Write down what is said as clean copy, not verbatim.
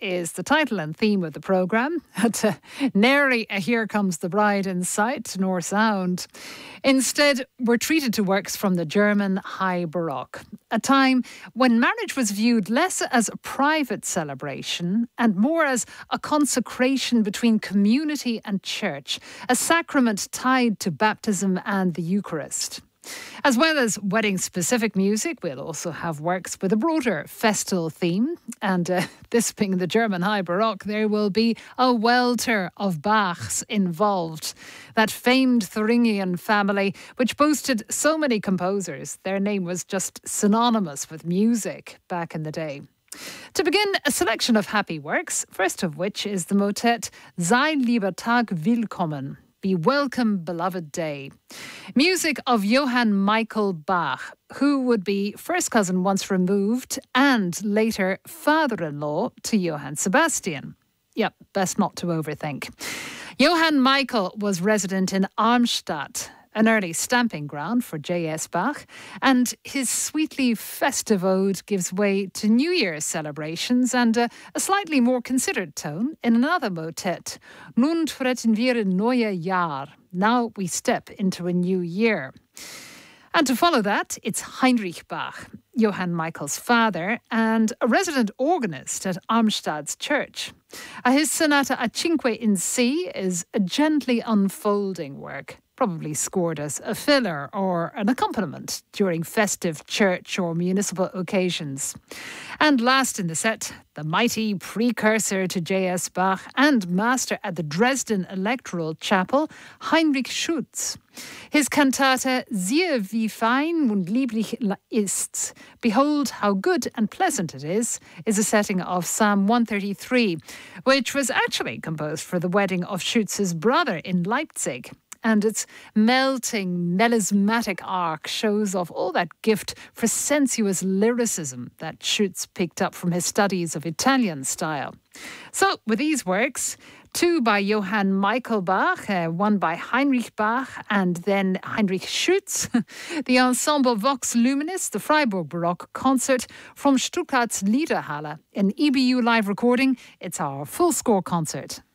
is the title and theme of the programme. At nary a Here Comes the Bride in sight nor sound. Instead, we're treated to works from the German High Baroque, a time when marriage was viewed less as a private celebration and more as a consecration between community and church, a sacrament tied to baptism and the Eucharist. As well as wedding-specific music, we'll also have works with a broader festal theme. And this being the German High Baroque, there will be a welter of Bachs involved. That famed Thuringian family, which boasted so many composers, their name was just synonymous with music back in the day. To begin, a selection of happy works, first of which is the motet Sei lieber Tag willkommen. Be welcome, beloved day. Music of Johann Michael Bach, who would be first cousin once removed and later father-in-law to Johann Sebastian. Yep, best not to overthink. Johann Michael was resident in Armstadt, an early stamping ground for J.S. Bach, and his sweetly festive ode gives way to New Year's celebrations and a slightly more considered tone in another motet, Nun treten wir in neue Jahr. Now we step into a new year. And to follow that, it's Heinrich Bach, Johann Michael's father, and a resident organist at Armstadt's church. His sonata A Cinque in C is a gently unfolding work, probably scored as a filler or an accompaniment during festive church or municipal occasions. And last in the set, the mighty precursor to J.S. Bach and master at the Dresden Electoral Chapel, Heinrich Schütz. His cantata Siehe wie fein und lieblich ist's, Behold how good and pleasant it is a setting of Psalm 133, which was actually composed for the wedding of Schütz's brother in Leipzig. And its melting, melismatic arc shows off all that gift for sensuous lyricism that Schütz picked up from his studies of Italian style. So, with these works, two by Johann Michael Bach, one by Heinrich Bach, and then Heinrich Schütz, the ensemble Vox Luminis, the Freiburg Baroque Concert from Stuttgart's Liederhalle. An EBU live recording, it's our full score concert.